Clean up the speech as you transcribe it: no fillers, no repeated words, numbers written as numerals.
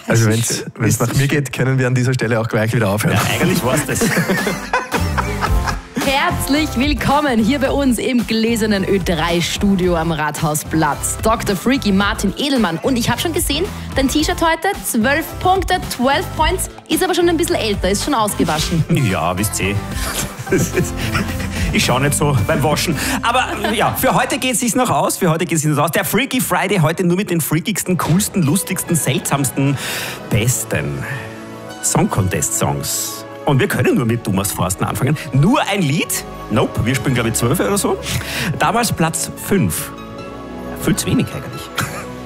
Also wenn es nach mir geht, können wir an dieser Stelle auch gleich wieder aufhören. Ja, eigentlich war es das. Herzlich willkommen hier bei uns im gläsernen Ö3-Studio am Rathausplatz. Dr. Freaky Martin Edelmann. Und ich habe schon gesehen, dein T-Shirt heute, 12 Punkte, 12 Points, ist aber schon ein bisschen älter, ist schon ausgewaschen. Ja, wisst ihr. Ich schaue nicht so beim Waschen. Aber ja, für heute geht es sich noch aus. Der Freaky Friday heute nur mit den freakigsten, coolsten, lustigsten, seltsamsten, besten Song-Contest-Songs. Und wir können nur mit Thomas Forstner anfangen. Nur ein Lied. Nope, wir spielen glaube ich 12 oder so. Damals Platz 5. Viel zu wenig eigentlich.